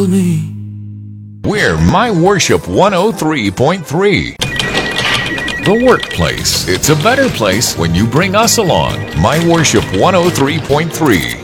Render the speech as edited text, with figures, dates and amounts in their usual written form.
told me. We're My Worship 103.3. The workplace. It's a better place when you bring us along. My Worship 103.3.